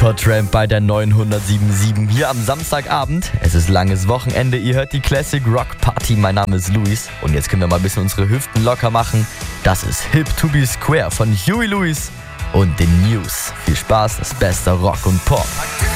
Supertramp bei der 977 hier am Samstagabend. Es ist langes Wochenende, ihr hört die Classic Rock Party. Mein Name ist Luis und jetzt können wir mal ein bisschen unsere Hüften locker machen. Das ist Hip to be Square von Huey Lewis und den News. Viel Spaß, das beste Rock und Pop.